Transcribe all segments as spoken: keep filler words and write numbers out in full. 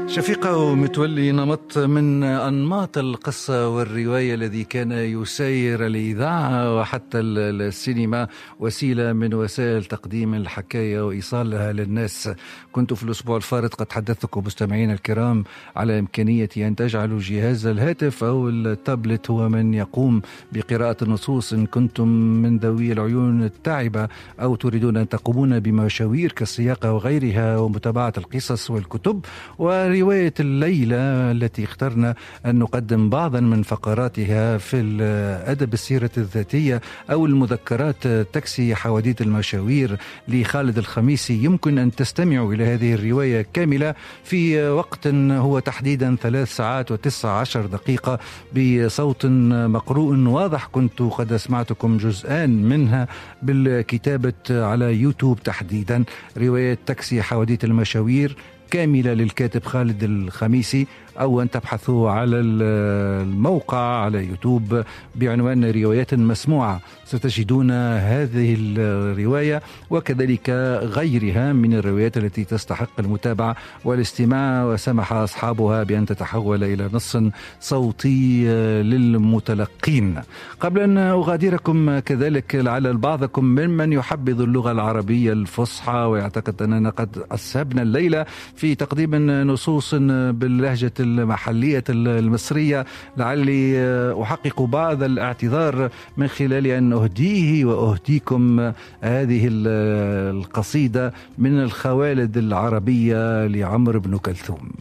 شفيقة متولي نمط من أنماط القصة والرواية الذي كان يسير الإذاعة وحتى السينما وسيلة من وسائل تقديم الحكاية وإيصالها للناس. كنت في الأسبوع الفارط قد حدثتكم مستمعين الكرام على إمكانية أن تجعلوا جهاز الهاتف أو التابلت هو من يقوم بقراءة النصوص إن كنتم من ذوي العيون التعبة أو تريدون أن تقومون بمشاوير كالسياقة وغيرها ومتابعة القصص والكتب. ورواية الليلة التي اخترنا أن نقدم بعضا من فقراتها في الأدب السيرة الذاتية أو المذكرات تكسي حواديت المشاوير لخالد الخميسي، يمكن أن تستمعوا إلى هذه الرواية كاملة في وقت هو تحديدا ثلاث ساعات وتسع عشر دقيقة بصوت مقروء واضح. كنت قد أسمعتكم جزءان منها بالكتابة على يوتيوب تحديدا. رواية تكسي حواديت المشاوير كاملة للكاتب خالد الخميسي، أو أن تبحثوا على الموقع على يوتيوب بعنوان روايات مسموعة ستجدون هذه الرواية وكذلك غيرها من الروايات التي تستحق المتابعة والاستماع، وسمح أصحابها بأن تتحول إلى نص صوتي للمتلقين. قبل أن أغادركم كذلك لعل بعضكم ممن يحبذ اللغة العربية الفصحى ويعتقد أننا قد أسهبنا الليلة في تقديم نصوص باللهجة المحلية المصرية، لعلي أحقق بعض الاعتذار من خلال أن أهديه وأهديكم هذه القصيدة من الخوالد العربية لعمرو بن كلثوم.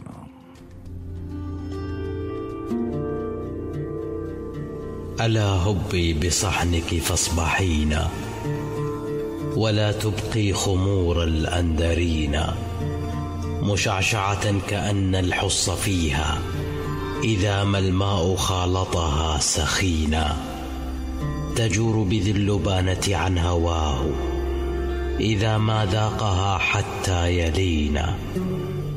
ألا هبي بصحنك فاصبحينا ولا تبقي خمور الأندرين، مشعشعة كأن الحص فيها إذا ما الماء خالطها سخينا، تجور بذي اللبانة عن هواه إذا ما ذاقها حتى يلينا،